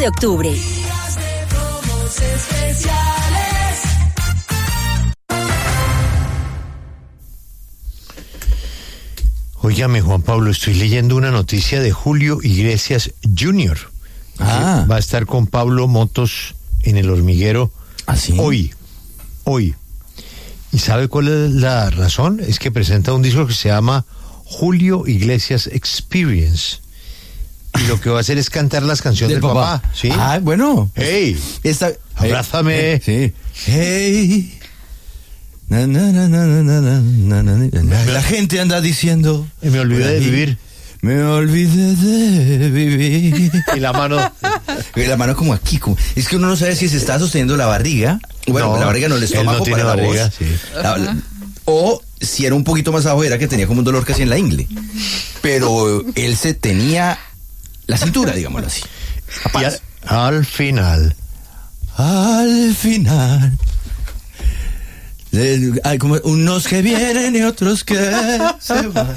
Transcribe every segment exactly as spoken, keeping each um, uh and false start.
de octubre. Óigame, Juan Pablo, estoy leyendo una noticia de Julio Iglesias junior Ah. Va a estar con Pablo Motos en El Hormiguero. ¿Ah, sí? Hoy, hoy. ¿Y sabe cuál es la razón? Es que presenta un disco que se llama Julio Iglesias Experience. Y lo que va a hacer es cantar las canciones del, Del papá. papá. ¿Sí? Ah, bueno. ¡Hey! Esta, Abrázame. eh, sí. Hey. Na, na, na, na, na, na, na, na, na. La gente anda diciendo. Y me olvidé de vivir. Me olvidé de vivir. Y la mano. Y la mano como aquí. Como, es que uno no sabe si se está sosteniendo la barriga. Bueno, No, la barriga no le él estómago no tiene para la barriga, voz. sí. La- la- o si era un poquito más abajo, era que tenía como un dolor casi en la ingle. Pero él se tenía la cintura, digámoslo así. Y al, al final. Al final. de- hay como unos que vienen y otros que se van.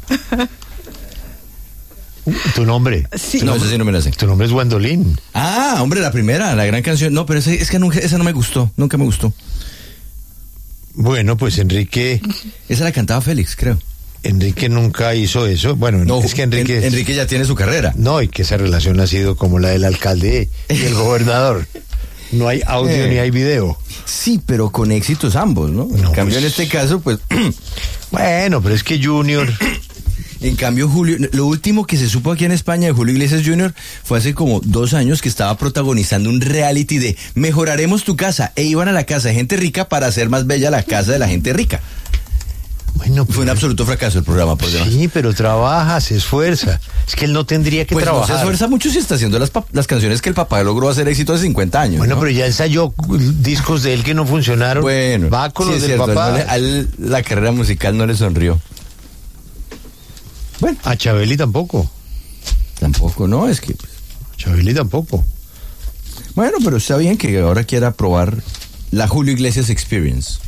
Tu nombre. Sí. No, eso sí no me lo sé. Tu nombre es Gwendolyn. Ah, hombre, la primera, la gran canción. No, pero ese, es que nunca, esa no me gustó, nunca me gustó. Bueno, pues Enrique. Esa la cantaba Félix, creo. Enrique nunca hizo eso. Bueno, No, es que Enrique. En- Enrique ya tiene su carrera. No, y que esa relación ha sido como la del alcalde y el gobernador. No hay audio Eh. ni hay video. Sí, pero con éxitos ambos, ¿no? En No, cambio, pues- en este caso, pues, Bueno, pero es que Junior. en cambio, Julio, lo último que se supo aquí en España de Julio Iglesias junior fue hace como dos años que estaba protagonizando un reality de mejoraremos tu casa, e iban a la casa de gente rica para hacer más bella la casa de la gente rica. Bueno, Fue un absoluto fracaso el programa, por demás. Sí, pero trabaja, se esfuerza. Es que él no tendría que Pues no trabajar. se esfuerza mucho si está haciendo las, pa- las canciones que el papá logró hacer éxito hace cincuenta años. Bueno, ¿no? pero ya ensayó discos de él que no funcionaron. Bueno, va con sí, los es del cierto, papá. no le- a él la carrera musical no le sonrió. Bueno, A Chabeli tampoco. tampoco, ¿no? Es que, pues, Chabeli tampoco. bueno, pero está bien que ahora quiera probar la Julio Iglesias Experience.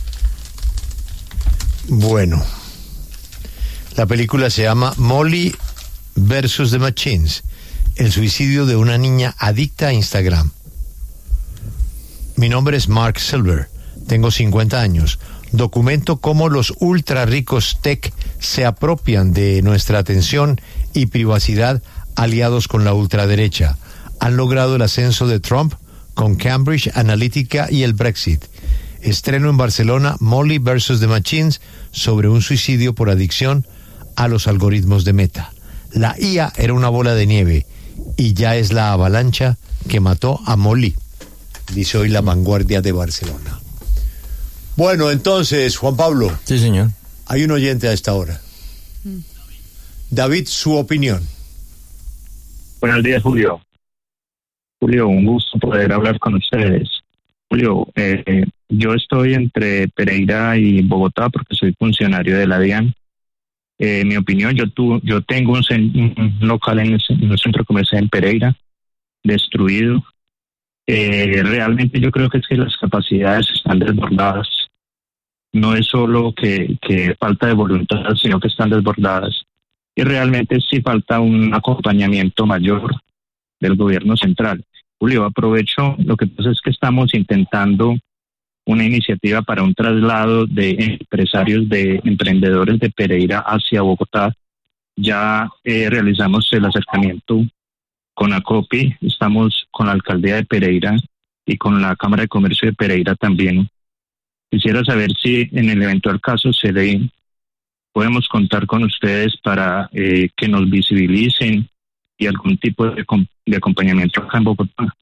Bueno. La película se llama Molly versus The Machines. El suicidio de una niña adicta a Instagram. Mi nombre es Mark Silver. Tengo cincuenta años. Documento cómo los ultra ricos tech se apropian de nuestra atención y privacidad aliados con la ultraderecha. Han logrado el ascenso de Trump con Cambridge Analytica y el Brexit. Estreno en Barcelona Molly versus The Machines sobre un suicidio por adicción a los algoritmos de Meta. La I A era una bola de nieve y ya es la avalancha que mató a Molly, dice hoy La Vanguardia de Barcelona. Bueno, entonces, Juan Pablo, Sí, señor. hay un oyente a esta hora. David, su opinión. Buenos días, Julio. Julio, un gusto poder hablar con ustedes. Julio, eh, yo estoy entre Pereira y Bogotá porque soy funcionario de la DIAN. Eh, mi opinión, yo tu, yo tengo un, cen, un local en, el, en un centro comercial en Pereira, destruido. Eh, realmente yo creo que es que las capacidades están desbordadas. No es solo que, que falta de voluntad, sino que están desbordadas. Y realmente sí falta un acompañamiento mayor del gobierno central. Julio, aprovecho, lo que pasa es que estamos intentando una iniciativa para un traslado de empresarios, de emprendedores de Pereira hacia Bogotá. Ya eh, realizamos el acercamiento con ACOPI, estamos con la alcaldía de Pereira y con la Cámara de Comercio de Pereira también. Quisiera saber si en el eventual caso se dé, podemos contar con ustedes para eh, que nos visibilicen y algún tipo de, de acompañamiento acá en Bogotá.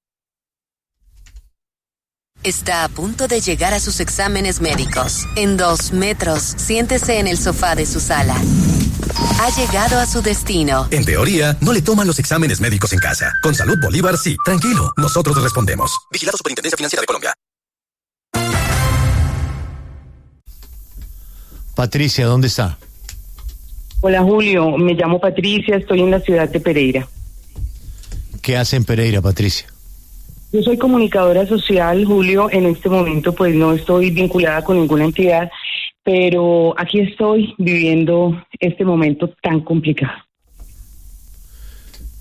Está a punto de llegar a sus exámenes médicos. En dos metros, siéntese en el sofá de su sala. Ha llegado a su destino. En teoría, no le toman los exámenes médicos en casa. Con Salud Bolívar, sí. Tranquilo, nosotros respondemos. Vigilado Superintendencia Financiera de Colombia. Patricia, ¿dónde está? Hola Julio, me llamo Patricia, estoy en la ciudad de Pereira. ¿Qué hace en Pereira, Patricia? Yo soy comunicadora social, Julio, en este momento pues no estoy vinculada con ninguna entidad, pero aquí estoy viviendo este momento tan complicado. ¿Y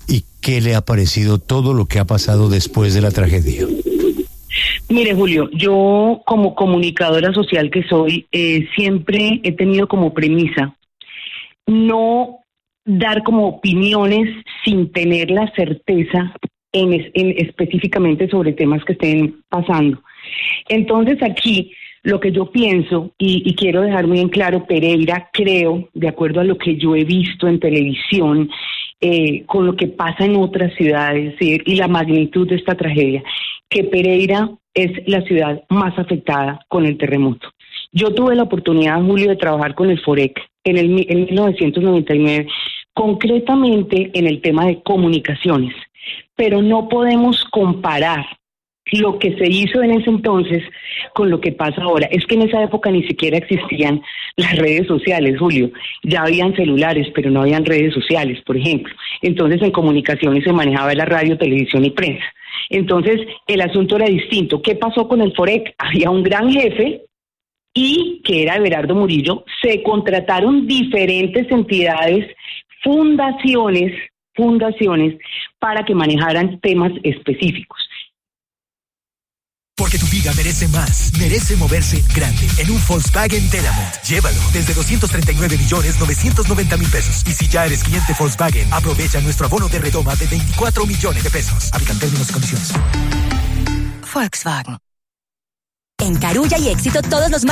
¿qué le ha parecido todo lo que ha pasado después de la tragedia? Mire, Julio, yo como comunicadora social que soy, eh, siempre he tenido como premisa no dar como opiniones sin tener la certeza en, en específicamente sobre temas que estén pasando. Entonces aquí lo que yo pienso, y, y quiero dejar muy en claro, Pereira, creo, de acuerdo a lo que yo he visto en televisión, eh, con lo que pasa en otras ciudades, ¿sí? Y la magnitud de esta tragedia, que Pereira es la ciudad más afectada con el terremoto. Yo tuve la oportunidad, Julio, de trabajar con el FOREC en, el, en mil novecientos noventa y nueve, concretamente en el tema de comunicaciones, pero no podemos comparar lo que se hizo en ese entonces con lo que pasa ahora. Es que en esa época ni siquiera existían las redes sociales, Julio. Ya habían celulares, pero no habían redes sociales, por ejemplo. Entonces en comunicaciones se manejaba la radio, televisión y prensa. Entonces el asunto era distinto. ¿Qué pasó con el FOREC? Había un gran jefe y que era Everardo Murillo. Se contrataron diferentes entidades, fundaciones, fundaciones para que manejaran temas específicos. Porque tu vida merece más, merece moverse grande en un Volkswagen Telamont. Llévalo desde doscientos treinta y nueve millones novecientos noventa mil pesos. Y si ya eres cliente Volkswagen, aprovecha nuestro abono de retoma de veinticuatro millones de pesos. Aplican términos y condiciones. Volkswagen. En Carulla y Éxito todos los